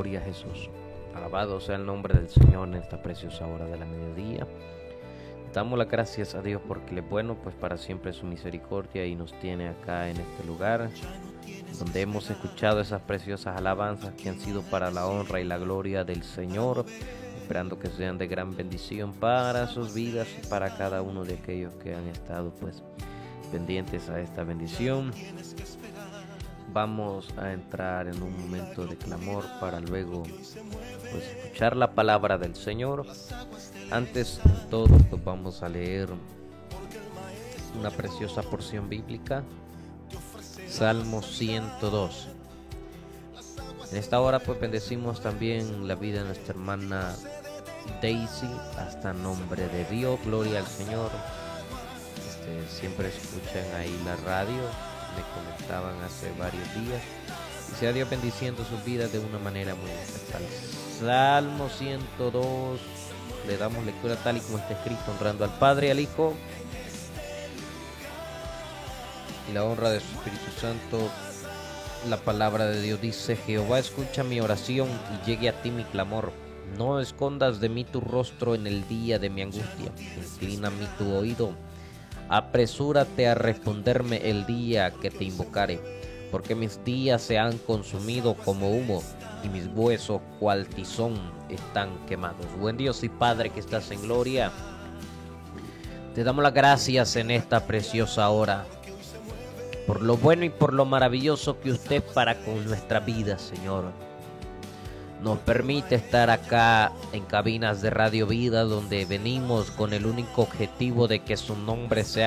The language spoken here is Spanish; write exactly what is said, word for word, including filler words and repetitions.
Gloria a Jesús. Alabado sea el nombre del Señor en esta preciosa hora de la mediodía. Damos las gracias a Dios porque Él es bueno, pues para siempre es su misericordia y nos tiene acá en este lugar donde hemos escuchado esas preciosas alabanzas que han sido para la honra y la gloria del Señor, esperando que sean de gran bendición para sus vidas y para cada uno de aquellos que han estado pues pendientes a esta bendición. Vamos a entrar en un momento de clamor para luego pues escuchar la palabra del Señor. Antes de todo pues vamos a leer una preciosa porción bíblica, Salmo ciento dos. En esta hora pues bendecimos también la vida de nuestra hermana Daisy, hasta en nombre de Dios, gloria al Señor. Este, siempre escuchan ahí la radio, me comentaban hace varios días, y sea Dios bendiciendo sus vidas de una manera muy especial. Salmo ciento dos, le damos lectura tal y como está escrito, honrando al Padre y al Hijo y la honra de su Espíritu Santo. La palabra de Dios dice: Jehová, escucha mi oración y llegue a ti mi clamor. No escondas de mí tu rostro en el día de mi angustia. Inclina a mí tu oído. Apresúrate a responderme el día que te invocare, porque mis días se han consumido como humo y mis huesos cual tizón están quemados. Buen Dios y Padre que estás en gloria, te damos las gracias en esta preciosa hora por lo bueno y por lo maravilloso que usted para con nuestra vida, Señor. Nos permite estar acá en cabinas de Radio Vida, donde venimos con el único objetivo de que su nombre sea